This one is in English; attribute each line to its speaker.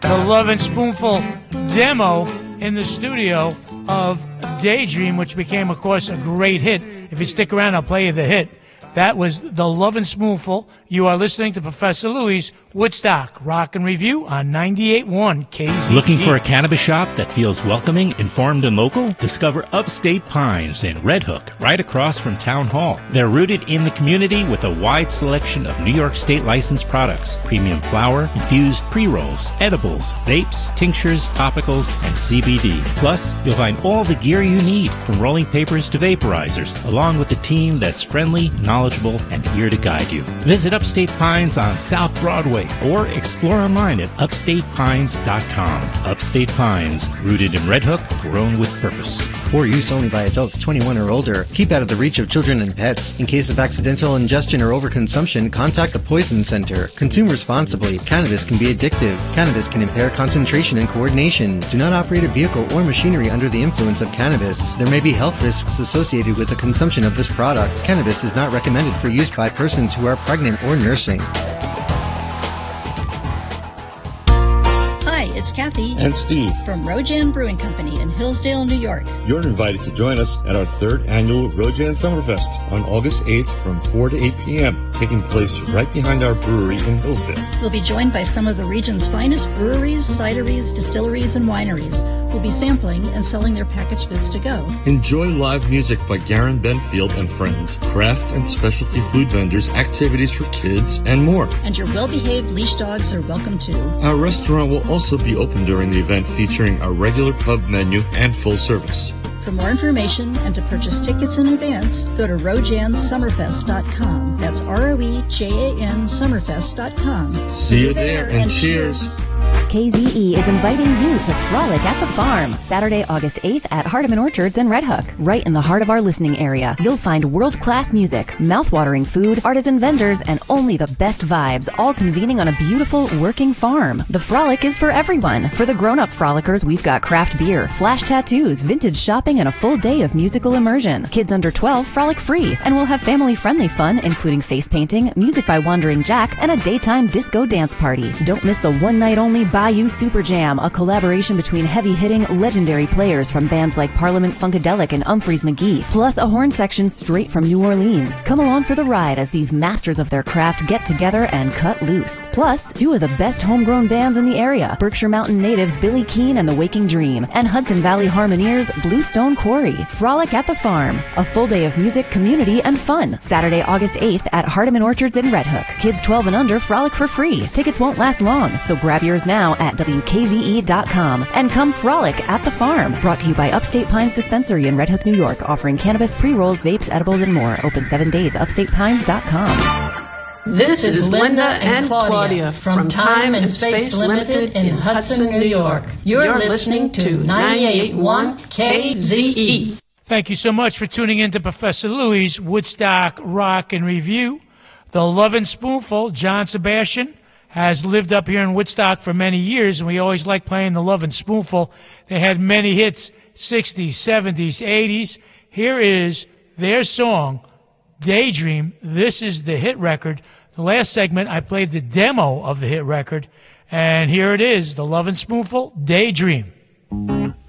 Speaker 1: The Lovin' Spoonful demo in the studio of Daydream, which became, of course, a great hit. If you stick around, I'll play you the hit. That was the Lovin' Spoonful. You are listening to Professor Louis' Woodstock Rock and Review on 98.1 KZE.
Speaker 2: Looking for a cannabis shop that feels welcoming, informed, and local? Discover Upstate Pines in Red Hook, right across from Town Hall. They're rooted in the community with a wide selection of New York State licensed products, premium flower, infused pre-rolls, edibles, vapes, tinctures, topicals, and CBD. Plus, you'll find all the gear you need, from rolling papers to vaporizers, along with a team that's friendly, knowledgeable, and here to guide you. Visit Upstate Pines on South Broadway or explore online at upstatepines.com. Upstate Pines, rooted in Red Hook, grown with purpose.
Speaker 3: For use only by adults 21 or older. Keep out of the reach of children and pets. In case of accidental ingestion or overconsumption, contact the Poison Center. Consume responsibly. Cannabis can be addictive. Cannabis can impair concentration and coordination. Do not operate a vehicle or machinery under the influence of cannabis. There may be health risks associated with the consumption of this product. Cannabis is not recommended for use by persons who are pregnant or nursing.
Speaker 4: Hi, it's Kathy
Speaker 5: and Steve
Speaker 4: from Rojan Brewing Company in Hillsdale, New York.
Speaker 5: You're invited to join us at our third annual Rojan Summerfest on August 8th from 4 to 8 p.m., taking place right behind our brewery in Hillsdale.
Speaker 4: We'll be joined by some of the region's finest breweries, cideries, distilleries, and wineries who'll be sampling and selling their packaged goods to go.
Speaker 5: Enjoy live music by Garen Benfield and friends, craft and specialty food vendors, activities for kids, and more.
Speaker 4: And your well-behaved leash dogs are welcome too.
Speaker 5: Our restaurant will also be open during the event, featuring our regular pub menu and full service.
Speaker 4: For more information and to purchase tickets in advance, go to rojansummerfest.com. That's ROEJAN Summerfest.com.
Speaker 5: See you there, and cheers.
Speaker 6: KZE is inviting you to frolic at the farm Saturday, August 8th at Hardeman Orchards in Red Hook. Right in the heart of our listening area, you'll find world-class music, mouth-watering food, artisan vendors, and only the best vibes, all convening on a beautiful working farm. The frolic is for everyone. For the grown-up frolickers, we've got craft beer, flash tattoos, vintage shopping, and a full day of musical immersion. Kids under 12 frolic free, and we'll have family-friendly fun, including face painting, music by Wandering Jack, and a daytime disco dance party. Don't miss the one-night-only Bayou Super Jam, a collaboration between heavy-hitting, legendary players from bands like Parliament Funkadelic and Umphreys McGee, plus a horn section straight from New Orleans. Come along for the ride as these masters of their craft get together and cut loose. Plus, two of the best homegrown bands in the area, Berkshire Mountain natives Billy Keane and the Waking Dream, and Hudson Valley Harmoniers Bluestone Quarry. Frolic at the farm, a full day of music, community, and fun. Saturday, August 8th at Hardeman Orchards in Red Hook. Kids 12 and under frolic for free. Tickets won't last long, so grab yours now at WKZE.com and come frolic at the farm. Brought to you by Upstate Pines Dispensary in Red Hook, New York, offering cannabis, pre-rolls, vapes, edibles, and more. Open 7 days. UpstatePines.com.
Speaker 7: This is Linda and Claudia from Time and Space Limited in Hudson, New York. You're listening to 98.1 KZE.
Speaker 1: Thank you so much for tuning in to Professor Louis' Woodstock Rock and Review. The Lovin' Spoonful, John Sebastian, has lived up here in Woodstock for many years, and we always like playing the Lovin' Spoonful. They had many hits, 60s, 70s, 80s. Here is their song, Daydream. This is the hit record. The last segment, I played the demo of the hit record, and here it is, the Lovin' Spoonful, Daydream.